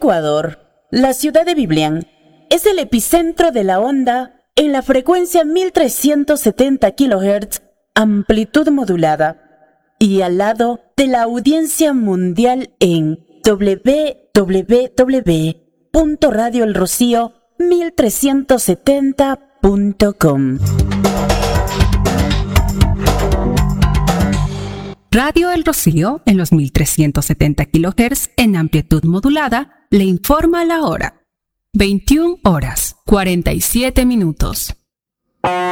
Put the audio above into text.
Ecuador, la ciudad de Biblián es el epicentro de la onda en la frecuencia 1370 kHz, amplitud modulada, y al lado de la audiencia mundial en www.radioelrocío1370.com. Radio El Rocío, en los 1370 kHz en amplitud modulada, le informa la hora. 21 horas, 47 minutos.